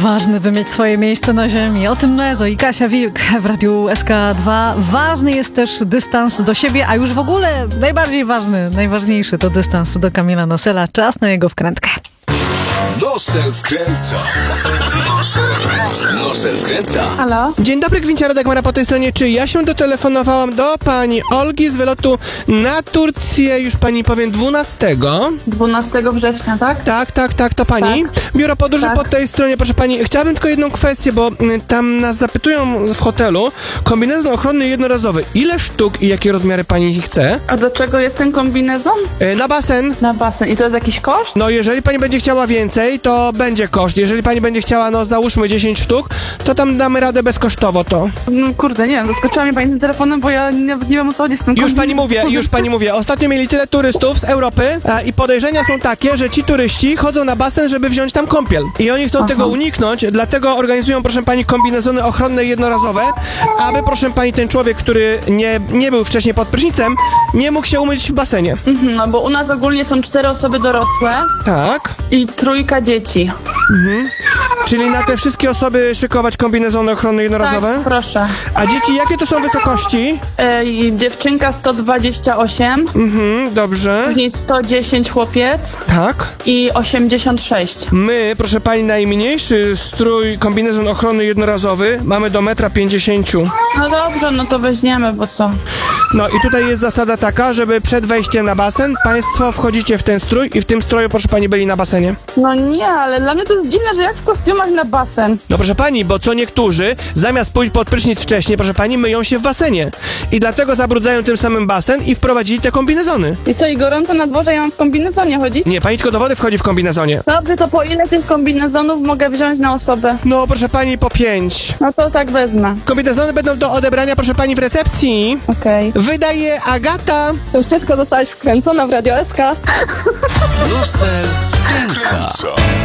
ważne, by mieć swoje miejsce na ziemi. O tym Nezo i Kasia Wilk w Radiu SK2. Ważny jest też dystans do siebie, a już w ogóle najbardziej ważny, najważniejszy to dystans do Kamila Nosela. Czas na jego wkrętkę. Nosel wkręca. Nosel wkręca. Halo? Dzień dobry, Gwincia Radek po tej stronie. Czy ja się dotelefonowałam do pani Olgi z wylotu na Turcję, już pani powiem, 12? 12 września, tak? Tak, to pani. Tak. Biuro podróży Tak. po tej stronie, proszę pani. Chciałabym tylko jedną kwestię, bo tam nas zapytują w hotelu. Kombinezon ochronny jednorazowy. Ile sztuk i jakie rozmiary pani chce? A do czego jest ten kombinezon? Na basen. Na basen. I to jest jakiś koszt? No jeżeli pani będzie chciała więcej, to będzie koszt. Jeżeli pani będzie chciała, no załóżmy 10 sztuk, to tam damy radę bezkosztowo to. No kurde, nie wiem, zaskoczyła mnie pani tym telefonem, bo ja nie wiem o co chodzi z tym Już pani mówię. Ostatnio mieli tyle turystów z Europy i podejrzenia są takie, że ci turyści chodzą na basen, żeby wziąć tam kąpiel. I oni chcą tego uniknąć, dlatego organizują, proszę pani, kombinezony ochronne jednorazowe, aby, proszę pani, ten człowiek, który nie był wcześniej pod prysznicem, nie mógł się umyć w basenie. No bo u nas ogólnie są 4 osoby dorosłe Tak. i 3 dzieci. Czyli na te wszystkie osoby szykować kombinezony ochronne jednorazowe? Tak, proszę. A dzieci, jakie to są wysokości? Dziewczynka 128, Dobrze. później 110 chłopiec Tak. i 86. My, proszę pani, najmniejszy strój, kombinezon ochronny jednorazowy mamy do 1,50 m. No dobrze, no to weźmiemy, bo co? No i tutaj jest zasada taka, żeby przed wejściem na basen państwo wchodzicie w ten strój i w tym stroju, proszę pani, byli na basenie. No nie, ale dla mnie to jest dziwne, że jak w kostiumach na basen. No proszę pani, bo co niektórzy, zamiast pójść pod prysznic wcześniej, proszę pani, myją się w basenie. I dlatego zabrudzają tym samym basen i wprowadzili te kombinezony. I co, i gorąco na dworze, ja mam w kombinezonie chodzić? Nie, pani tylko do wody wchodzi w kombinezonie. Dobrze, to po ile tych kombinezonów mogę wziąć na osobę? No proszę pani, po 5. No to tak wezmę. Kombinezony będą do odebrania, proszę pani, w recepcji. Okej. Wydaje Agata. Sąsiadko, zostałaś wkręcona w Radio SK. Nosel wkręca.